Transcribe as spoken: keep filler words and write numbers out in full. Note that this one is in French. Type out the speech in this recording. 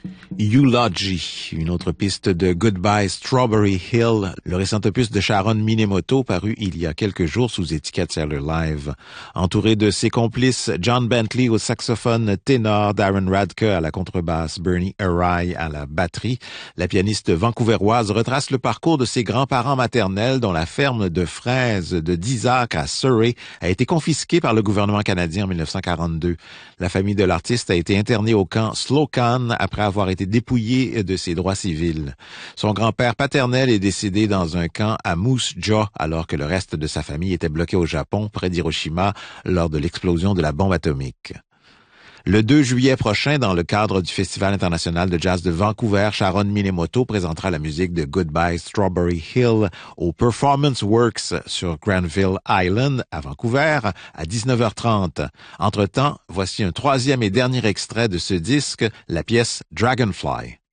Eulogy, une autre piste de Goodbye Strawberry Hill, le récent opus de Sharon Minemoto paru il y a quelques jours sous étiquette Sailor Live. Entouré de ses complices John Bentley au saxophone ténor, Darren Radke à la contrebasse, Bernie Arai à la batterie, la pianiste vancouveroise retrace le parcours de ses grands-parents maternels dont la ferme de fraises de Dizak à Surrey a été confisquée par le gouvernement canadien en dix-neuf cent quarante-deux. La famille de l'artiste a été internée au camp Slocan après avoir été dépouillé de ses droits civils. Son grand-père paternel est décédé dans un camp à Moose Jaw alors que le reste de sa famille était bloqué au Japon, près d'Hiroshima, lors de l'explosion de la bombe atomique. Le deux juillet prochain, dans le cadre du Festival international de jazz de Vancouver, Sharon Minemoto présentera la musique de Goodbye Strawberry Hill au Performance Works sur Granville Island à Vancouver à dix-neuf heures trente. Entre-temps, voici un troisième et dernier extrait de ce disque, la pièce Dragonfly.